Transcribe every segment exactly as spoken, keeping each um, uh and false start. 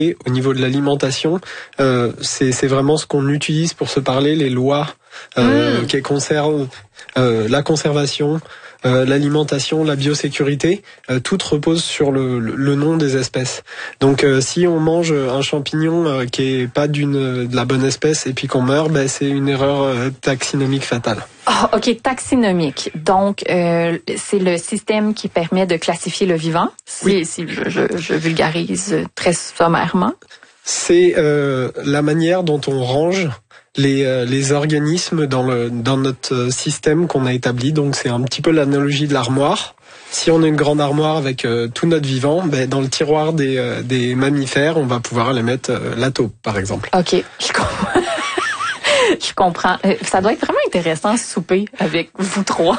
Et au niveau de l'alimentation, euh, c'est, c'est vraiment ce qu'on utilise pour se parler, les lois euh, mmh. qui concernent euh, la conservation, euh, l'alimentation, la biosécurité. Euh, tout repose sur le, le, le nom des espèces. Donc euh, si on mange un champignon euh, qui est pas d'une de la bonne espèce et puis qu'on meurt, ben, c'est une erreur euh, taxinomique fatale. Oh, OK, taxinomique. Donc, euh, c'est le système qui permet de classifier le vivant, si, oui. si je, je, je vulgarise très sommairement. C'est euh, la manière dont on range les, euh, les organismes dans, le, dans notre système qu'on a établi. Donc, c'est un petit peu l'analogie de l'armoire. Si on a une grande armoire avec euh, tout notre vivant, ben, dans le tiroir des, euh, des mammifères, on va pouvoir aller mettre euh, la taupe, par exemple. OK, je comprends. Je comprends. Ça doit être vraiment intéressant ce souper avec vous trois.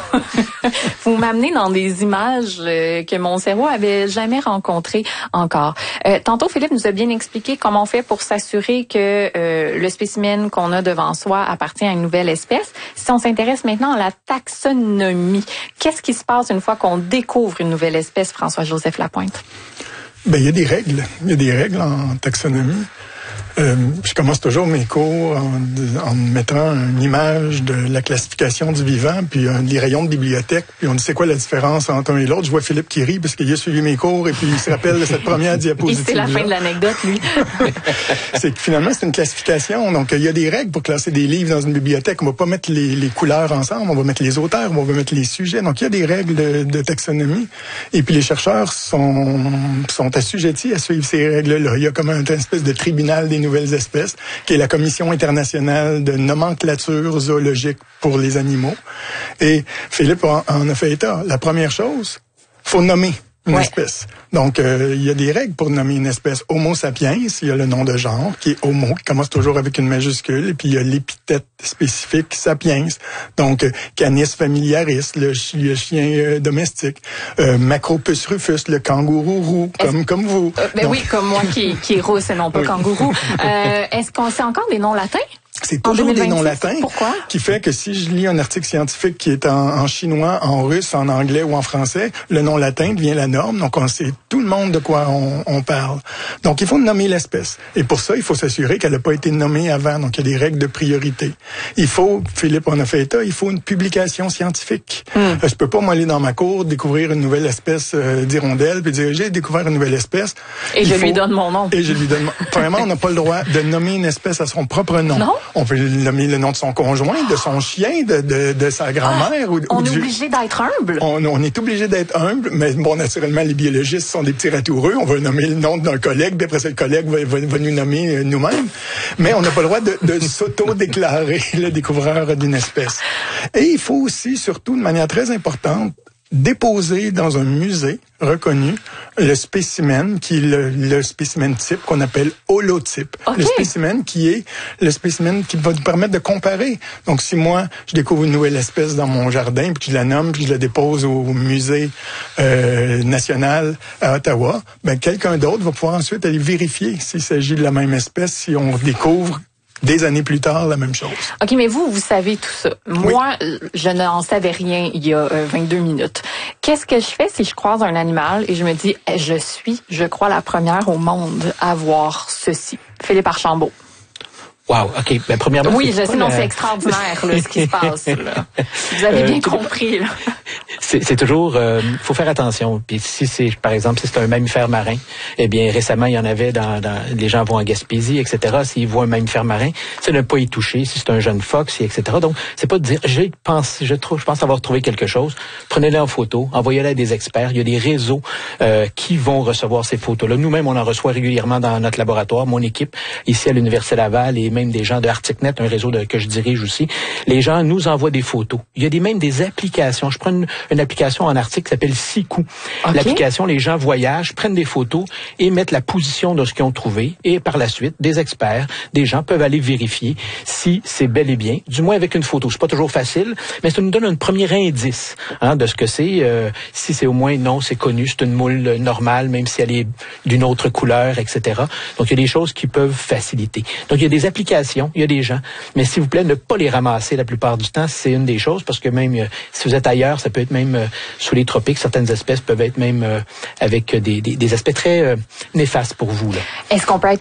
Vous m'amenez dans des images que mon cerveau avait jamais rencontrées encore. Euh, tantôt, Philippe nous a bien expliqué comment on fait pour s'assurer que euh, le spécimen qu'on a devant soi appartient à une nouvelle espèce. Si on s'intéresse maintenant à la taxonomie, qu'est-ce qui se passe une fois qu'on découvre une nouvelle espèce, François-Joseph Lapointe? Ben, il y a des règles. Il y a des règles en taxonomie. Euh, je commence toujours mes cours en, en mettant une image de la classification du vivant, puis un, les rayons de bibliothèque, puis on dit c'est quoi la différence entre un et l'autre. Je vois Philippe qui rit parce qu'il a suivi mes cours et puis il se rappelle de cette première diapositive. Et c'est la fin de l'anecdote, lui. C'est que finalement, c'est une classification. Donc, il y a des règles pour classer des livres dans une bibliothèque. On va pas mettre les, les couleurs ensemble, on va mettre les auteurs, on va mettre les sujets. Donc, il y a des règles de, de taxonomie. Et puis, les chercheurs sont, sont assujettis à suivre ces règles-là. Il y a comme un, une espèce de tribunal des nouvelles espèces, qui est la Commission internationale de nomenclature zoologique pour les animaux. Et Philippe en, en a fait état. La première chose, faut nommer une ouais. espèce. Donc, euh, il y a des règles pour nommer une espèce. Homo sapiens, il y a le nom de genre, qui est Homo, qui commence toujours avec une majuscule, et puis il y a l'épithète spécifique sapiens. Donc, euh, Canis familiaris, le, le chien euh, domestique. Euh, Macropus rufus, le kangourou roux, comme, comme vous. Euh, ben Donc, oui, comme moi qui, qui est rousse et non pas oui. kangourou. Euh, est-ce qu'on sait encore des noms latins? C'est toujours des noms latins. Pourquoi? Qui fait que si je lis un article scientifique qui est en, en chinois, en russe, en anglais ou en français, le nom latin devient la norme. Donc, on sait tout le monde de quoi on, on parle. Donc, il faut nommer l'espèce. Et pour ça, il faut s'assurer qu'elle n'a pas été nommée avant. Donc, il y a des règles de priorité. Il faut, Philippe en a fait état, il faut une publication scientifique. Mm. Euh, je peux pas, moi, aller dans ma cour, découvrir une nouvelle espèce euh, d'hirondelle, puis dire, j'ai découvert une nouvelle espèce. Et il je faut... lui donne mon nom. Et je lui donne mon... Premièrement, on n'a pas le droit de nommer une espèce à son propre nom. Non? On peut nommer le nom de son conjoint, de son chien, de, de, de sa grand-mère. Ah, ou, on ou est du... obligé d'être humble. On, on est obligé d'être humble, mais bon, naturellement, les biologistes sont des petits ratoureux. On va nommer le nom d'un collègue, puis après ça, le collègue va, va, va nous nommer nous-mêmes. Mais on n'a pas le droit de, de s'auto-déclarer le découvreur d'une espèce. Et il faut aussi, surtout de manière très importante, déposer dans un musée reconnu le spécimen qui est le, le spécimen type qu'on appelle holotype. Okay. Le spécimen qui est le spécimen qui va nous permettre de comparer. Donc si moi je découvre une nouvelle espèce dans mon jardin puis je la nomme puis je la dépose au musée euh, national à Ottawa, ben quelqu'un d'autre va pouvoir ensuite aller vérifier s'il s'agit de la même espèce si on découvre des années plus tard, la même chose. OK, mais vous, vous savez tout ça. Moi, oui. je n'en savais rien il y a euh, vingt-deux minutes. Qu'est-ce que je fais si je croise un animal et je me dis, je suis, je crois, la première au monde à voir ceci? Philippe Archambault. Wow, OK. Ben, premièrement, oui, je sais, non, la... c'est extraordinaire, là, ce qui se passe, là. Vous avez bien euh, compris, là. C'est, c'est toujours, euh, faut faire attention. Puis si c'est, par exemple, si c'est un mammifère marin, eh bien, récemment, il y en avait dans, dans les gens vont en Gaspésie, et cetera. S'ils voient un mammifère marin, c'est ne pas y toucher. Si c'est un jeune phoque, et cetera. Donc, c'est pas de dire, je pense, je trouve, je pense avoir trouvé quelque chose. Prenez-les en photo, envoyez-les à des experts. Il y a des réseaux euh, qui vont recevoir ces photos-là. Nous-mêmes, on en reçoit régulièrement dans notre laboratoire, mon équipe, ici à l'Université Laval, et même des gens de ArcticNet, un réseau de, que je dirige aussi. Les gens nous envoient des photos. Il y a des, même des applications. Je prends une, une application en Arctique qui s'appelle Siku. Okay. L'application, les gens voyagent, prennent des photos et mettent la position de ce qu'ils ont trouvé. Et par la suite, des experts, des gens peuvent aller vérifier si c'est bel et bien, du moins avec une photo. C'est pas toujours facile, mais ça nous donne un premier indice hein, de ce que c'est. Euh, si c'est au moins, non, c'est connu, c'est une moule normale, même si elle est d'une autre couleur, et cetera. Donc, il y a des choses qui peuvent faciliter. Donc, il y a des applications, il y a des gens, mais s'il vous plaît, ne pas les ramasser la plupart du temps, c'est une des choses, parce que même si vous êtes ailleurs, ça peut être même même euh, sous les tropiques, certaines espèces peuvent être même euh, avec des, des, des aspects très euh, néfastes pour vous. Là. Est-ce qu'on peut être